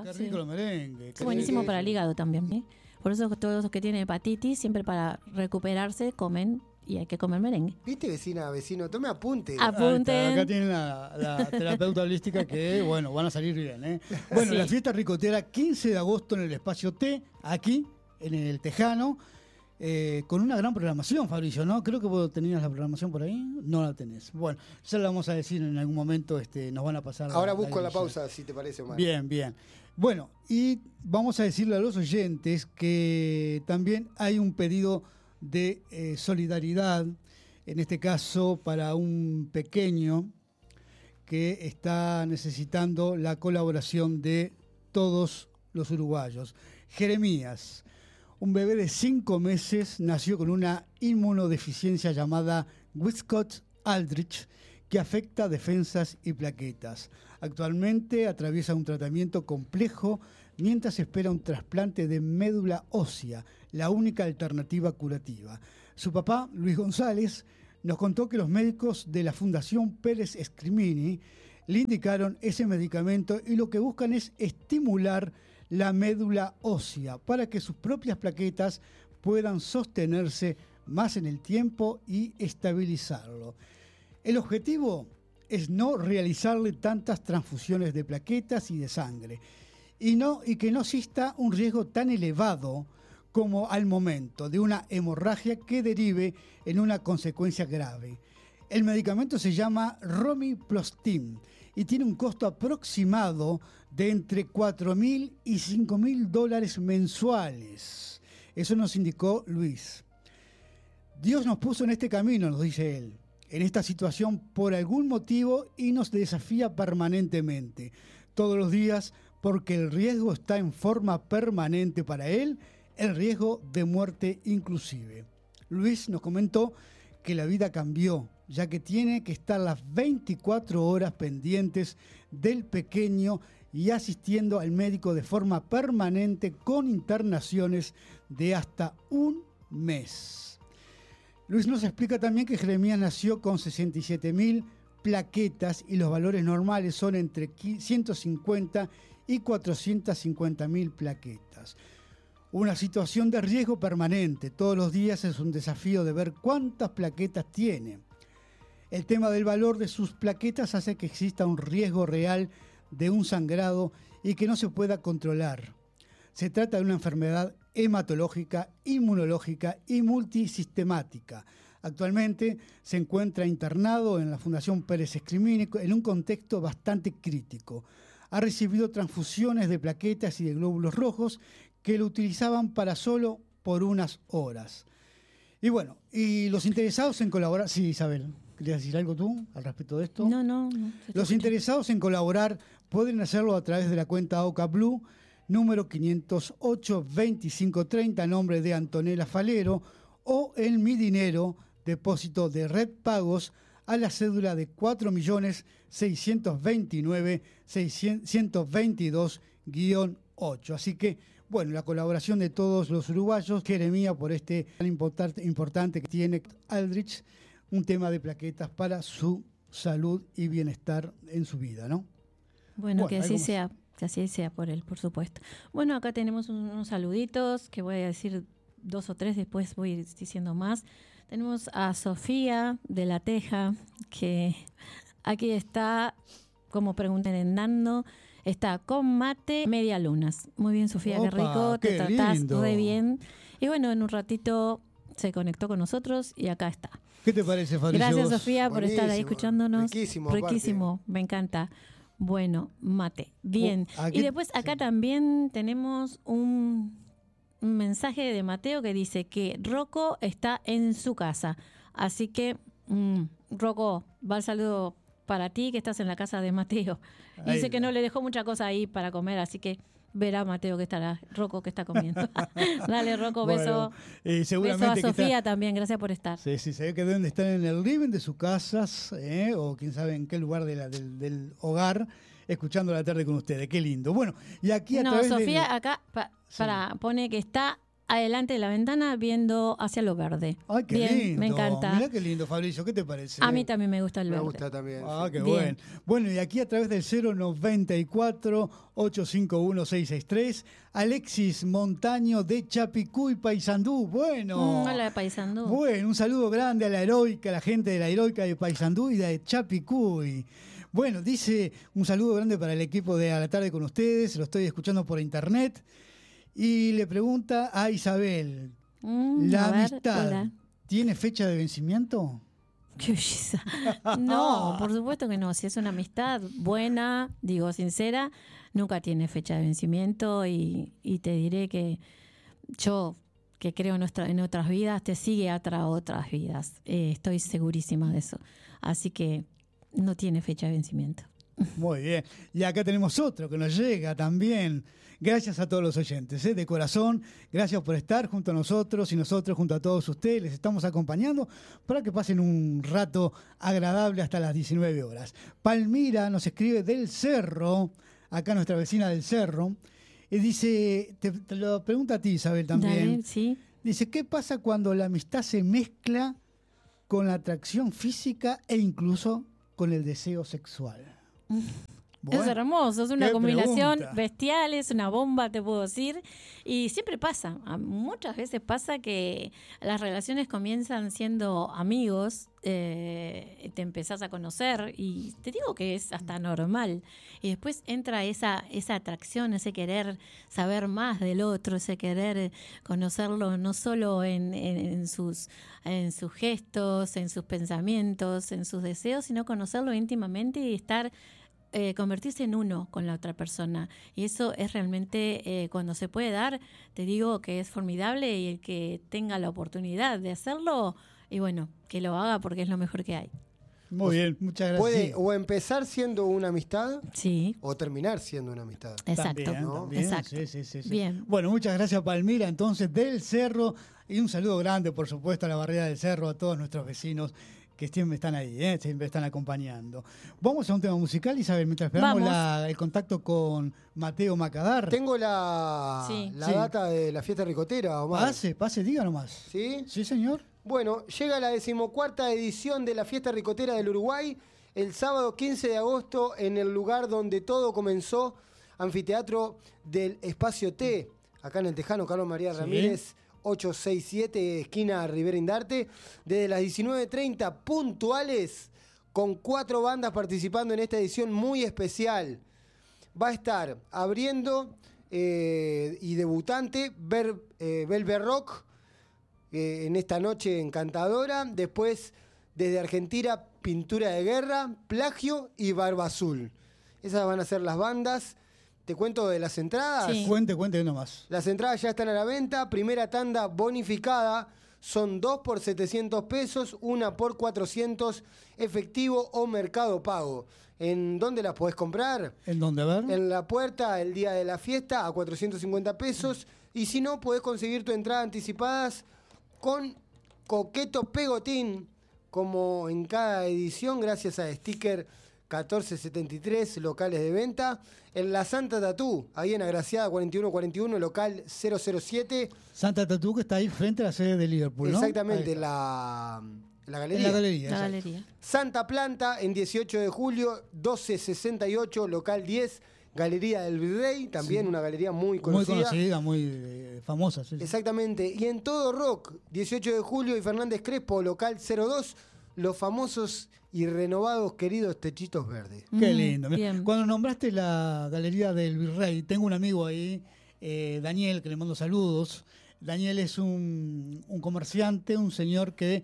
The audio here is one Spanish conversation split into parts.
Qué sí. rico el merengue. Es buenísimo para el hígado también, ¿eh? Por eso todos los que tienen hepatitis, siempre para recuperarse, comen y hay que comer merengue. ¿Viste, vecina, vecino? Tome apunte. Apunten. Acá tienen la terapeuta holística que, bueno, van a salir bien, ¿eh? Bueno, Sí. la fiesta ricotera, 15 de agosto en el Espacio T, aquí, en el Tejano, con una gran programación, Fabricio, ¿no? Creo que vos tenías la programación por ahí, no la tenés. Bueno, ya la vamos a decir en algún momento, nos van a pasar. Ahora busco la guía. pausa, si te parece, Omar. Bien, bien. Bueno, y vamos a decirle a los oyentes que también hay un pedido de solidaridad, en este caso para un pequeño que está necesitando la colaboración de todos los uruguayos. Jeremías, un bebé de 5 meses, nació con una inmunodeficiencia llamada Wiskott-Aldrich, que afecta defensas y plaquetas. Actualmente atraviesa un tratamiento complejo mientras espera un trasplante de médula ósea, la única alternativa curativa. Su papá, Luis González, nos contó que los médicos de la Fundación Pérez Escrimini le indicaron ese medicamento y lo que buscan es estimular la médula ósea para que sus propias plaquetas puedan sostenerse más en el tiempo y estabilizarlo. El objetivo es no realizarle tantas transfusiones de plaquetas y de sangre y que no exista un riesgo tan elevado como al momento de una hemorragia que derive en una consecuencia grave. El medicamento se llama Romiplastim y tiene un costo aproximado de entre $4.000 y $5.000 mensuales. Eso nos indicó Luis. Dios nos puso en este camino, nos dice él, en esta situación por algún motivo y nos desafía permanentemente, todos los días, porque el riesgo está en forma permanente para él, el riesgo de muerte inclusive. Luis nos comentó que la vida cambió, ya que tiene que estar las 24 horas pendientes del pequeño y asistiendo al médico de forma permanente con internaciones de hasta un mes. Luis nos explica también que Jeremías nació con 67.000 plaquetas y los valores normales son entre 150 y 450.000 plaquetas. Una situación de riesgo permanente. Todos los días es un desafío de ver cuántas plaquetas tiene. El tema del valor de sus plaquetas hace que exista un riesgo real de un sangrado y que no se pueda controlar. Se trata de una enfermedad hematológica, inmunológica y multisistemática. Actualmente se encuentra internado en la Fundación Pérez Escrimini en un contexto bastante crítico. Ha recibido transfusiones de plaquetas y de glóbulos rojos que lo utilizaban para solo por unas horas. Y bueno, y los interesados en colaborar... Sí, Isabel, ¿querías decir algo tú al respecto de esto? No. Los interesados en colaborar pueden hacerlo a través de la cuenta Oca Blue, número 508-2530, nombre de Antonella Falero, o en Mi Dinero, depósito de Red Pagos, a la cédula de 4.629.622-8. Así que, bueno, la colaboración de todos los uruguayos, Jeremías, por este tan importante que tiene Aldrich, un tema de plaquetas para su salud y bienestar en su vida, ¿no? Bueno, que así sea por él, por supuesto. Bueno, acá tenemos unos saluditos que voy a decir 2 o 3, después voy a ir diciendo más. Tenemos a Sofía de La Teja, que aquí está, como preguntando, está con mate, media lunas. Muy bien, Sofía, qué rico, te tratás re bien. Y bueno, en un ratito se conectó con nosotros y acá está. ¿Qué te parece, Fabricio? Gracias, Sofía, por estar ahí escuchándonos. Riquísimo, me encanta. Bueno, mate. Bien. Y después acá también tenemos un mensaje de Mateo que dice que Rocco está en su casa. Así que, Rocco, va el saludo para ti que estás en la casa de Mateo. Y dice que no le dejó mucha cosa ahí para comer, así que verá Mateo que estará, Rocco que está comiendo. Dale, Rocco, beso. Bueno, seguramente beso a Sofía también, gracias por estar. Sí, se ve que deben de estar en el living de sus casas, o quién sabe en qué lugar del hogar, escuchando la tarde con ustedes. Qué lindo. Bueno, y aquí a través Sofía de... acá pone que está adelante de la ventana viendo hacia lo verde. Ay, qué Bien, lindo. me encanta. Mirá qué lindo, Fabricio, ¿qué te parece? A mí también me gusta el Me verde. gusta también. Ah, qué Bien. bueno. Bueno, y aquí a través del 094-851-663, Alexis Montaño de Chapicuy, Paysandú. Bueno. Hola de Paysandú. Bueno, un saludo grande a la heroica, a la gente de la heroica de Paysandú y de Chapicuy. Bueno, dice un saludo grande para el equipo de A la Tarde con ustedes, lo estoy escuchando por internet. Y le pregunta a Isabel, ¿la A ver, amistad hola. tiene fecha de vencimiento? Qué belleza. No, por supuesto que no. Si es una amistad buena, digo sincera, nunca tiene fecha de vencimiento y te diré que yo, que creo en otras vidas, te sigue a otras vidas. Estoy segurísima de eso. Así que no tiene fecha de vencimiento. Muy bien. Y acá tenemos otro que nos llega también. Gracias a todos los oyentes, de corazón. Gracias por estar junto a nosotros y nosotros junto a todos ustedes. Les estamos acompañando para que pasen un rato agradable hasta las 19 horas. Palmira nos escribe del Cerro, acá nuestra vecina del Cerro, y dice, te lo pregunta a ti, Isabel, también. Dale, sí. Dice, ¿qué pasa cuando la amistad se mezcla con la atracción física e incluso con el deseo sexual? Bueno, es hermoso, es una qué combinación pregunta. bestial, es una bomba, te puedo decir. Y siempre pasa, muchas veces pasa que las relaciones comienzan siendo amigos, te empezás a conocer y te digo que es hasta normal. Y después entra esa atracción, ese querer saber más del otro, ese querer conocerlo no solo en sus gestos, en sus pensamientos, en sus deseos, sino conocerlo íntimamente y estar... convertirse en uno con la otra persona. Y eso es realmente, cuando se puede dar, te digo que es formidable, y el que tenga la oportunidad de hacerlo, y bueno, que lo haga porque es lo mejor que hay. Muy bien, muchas gracias. Puede Sí, o empezar siendo una amistad Sí, o terminar siendo una amistad. exacto. también, ¿no? también, Exacto. sí. Bien. Bueno, muchas gracias, Palmira, entonces, del Cerro. Y un saludo grande, por supuesto, a la barriada del Cerro, a todos nuestros vecinos que siempre están ahí, siempre están acompañando. Vamos a un tema musical, Isabel, mientras esperamos el contacto con Mateo Macadar. Tengo la Sí. data de la fiesta ricotera, Omar. Pase, diga nomás. ¿Sí? Sí, señor. Bueno, llega la 14ª edición de la fiesta ricotera del Uruguay, el sábado 15 de agosto, en el lugar donde todo comenzó, Anfiteatro del Espacio T, acá en el Tejano, Carlos María Sí. Ramírez, 867, esquina Rivera Indarte, desde las 19:30 puntuales, con 4 bandas participando en esta edición muy especial. Va a estar abriendo y debutante Velvet Rock, en esta noche encantadora. Después, desde Argentina, Pintura de Guerra, Plagio y Barba Azul. Esas van a ser las bandas. Te cuento de las entradas. Sí. Cuente nomás. Las entradas ya están a la venta. Primera tanda bonificada. Son 2 por 700 pesos, 1 por 400, efectivo o mercado pago. ¿En dónde las podés comprar? ¿En dónde, a ver? En la puerta el día de la fiesta a 450 pesos. Y si no, podés conseguir tu entrada anticipadas con Coqueto Pegotín, como en cada edición, gracias a sticker 1473, locales de venta. En la Santa Tatú, ahí en Agraciada 4141, local 007. Santa Tatú, que está ahí frente a la sede de Liverpool, ¿no? Exactamente, Ahí está. la galería. En la galería. La exacto. galería. Santa Planta, en 18 de julio, 1268, local 10, Galería del Virrey, también una galería muy Muy conocida. conocida, muy famosa. Sí. Exactamente. Y en Todo Rock, 18 de julio y Fernández Crespo, local 02, los famosos y renovados queridos Techitos Verdes. Qué lindo. Mira, Bien. cuando nombraste la Galería del Virrey, tengo un amigo ahí, Daniel, que le mando saludos. Daniel es un comerciante, un señor que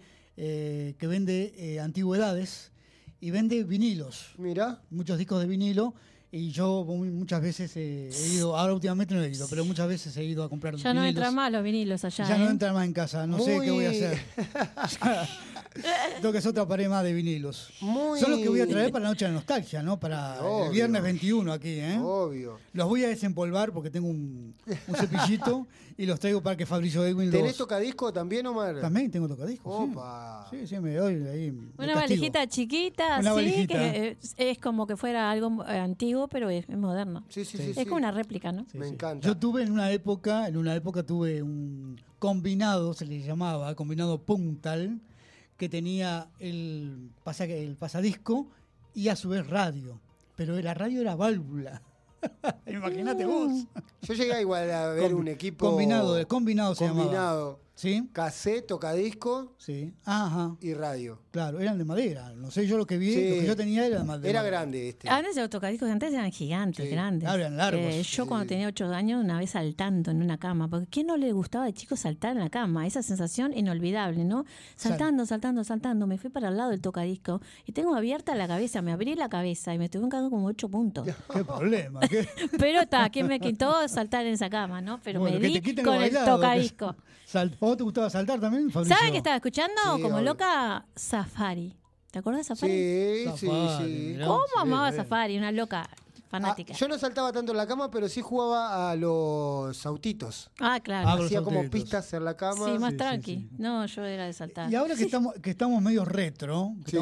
vende antigüedades y vende vinilos, Mira, muchos discos de vinilo. Y yo muchas veces he ido, ahora últimamente no he ido, pero muchas veces he ido a comprar Ya no vinilos. entran más los vinilos allá. Ya no entran más en casa, no sé qué voy a hacer. Tengo que hacer otra pared más de vinilos. Son los que voy a traer para la noche de la nostalgia, ¿no? Para Obvio. el viernes 21 aquí, ¿eh? Obvio. Los voy a desempolvar porque tengo un cepillito y los traigo para que Fabricio Edwin los... ¿Tenés tocadisco también, Omar? También tengo tocadiscos, Opa. sí. Sí, me doy ahí. Una valijita chiquita, Una así, valijita. que es como que fuera algo antiguo, pero es moderno. Sí. Es como una réplica, ¿no? Me encanta. Yo tuve en una época tuve un combinado, se le llamaba, combinado puntal, que tenía el pasadisco y a su vez radio. Pero la radio era válvula. Imagínate vos. Yo llegué igual a ver un equipo... Combinado se llamaba. Combinado. ¿Sí? Cassette, tocadisco Sí. Ajá. y radio. Claro, eran de madera. No sé, yo lo que vi, Sí. lo que yo tenía era de madera. Era grande este. Antes los tocadiscos antes eran gigantes, Sí. grandes. Claro, eran largos. Yo Sí. cuando tenía 8 años, una vez saltando en una cama, porque ¿quién no le gustaba de chico saltar en la cama? Esa sensación inolvidable, ¿no? Saltando, me fui para el lado del tocadisco y tengo abierta la cabeza, me abrí la cabeza y me tuve un cago como 8 puntos. Qué problema. ¿Qué? Pero está, ¿quién me quitó saltar en esa cama, no? Pero Bueno, me que di te quiten con lo el bailado, tocadisco. ¿Vos te gustaba saltar también, Fabricio? ¿Saben qué estaba escuchando? Sí, Como obvio. loca, Safari. ¿Te acuerdas de Safari? Sí. mirá. ¿Cómo Sí, amaba sí. Safari? Una loca fanática. Yo no saltaba tanto en la cama, pero sí jugaba a los autitos. Ah, claro. Ah, los Hacía como autitos. pistas en la cama. Sí, más sí, tranqui. sí. No, yo era de saltar. Y ahora que estamos medio retro, Sí.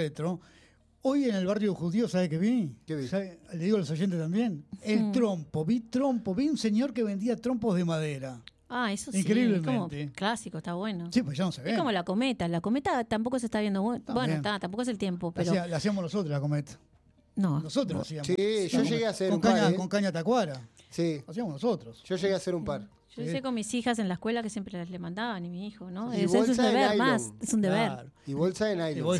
hoy en el barrio judío, ¿sabe qué vi? ¿Qué vi? Le digo a los oyentes también. El trompo, vi un señor que vendía trompos de madera. Ah, eso sí. Increíblemente. Como clásico, está bueno. Sí, pues ya no se ve. Es como la cometa. La cometa tampoco se está viendo bueno. También. Bueno, tampoco es el tiempo, pero La hacíamos nosotros, la cometa. no. Nosotros hacíamos. Sí, yo llegué a hacer con un par, caña, ¿eh? con caña tacuara. Sí, Hacíamos nosotros. yo llegué a hacer un par. Yo Sí. hice con mis hijas en la escuela que siempre le mandaban y mi hijo, ¿no? Y Es un bolsa de deber nylon. más. Es un deber. Claro. Y bolsa de nylon. Y bolsa